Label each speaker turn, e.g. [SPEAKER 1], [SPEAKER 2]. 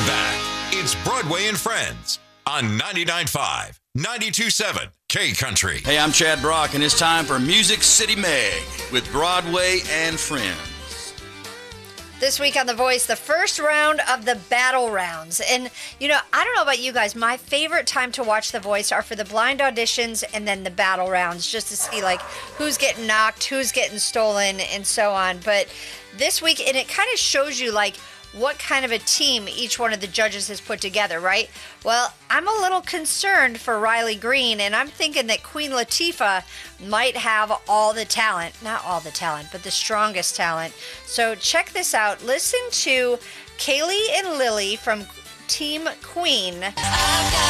[SPEAKER 1] Welcome back. It's Broadway and Friends on 99.5, 92.7 K Country.
[SPEAKER 2] Hey, I'm Chad Brock, and it's time for Music City Meg with Broadway and Friends.
[SPEAKER 3] This week on The Voice, the first round of the battle rounds. And, you know, I don't know about you guys, my favorite time to watch The Voice are for the blind auditions and then the battle rounds, just to see, like, who's getting knocked, who's getting stolen, and so on. But this week, and it kind of shows you, like, what kind of a team each one of the judges has put together, right? Well, I'm a little concerned for Riley Green, and I'm thinking that Queen Latifah might have all the talent. Not all the talent, but the strongest talent. So check this out. Listen to Kaylee and Lily from Team Queen.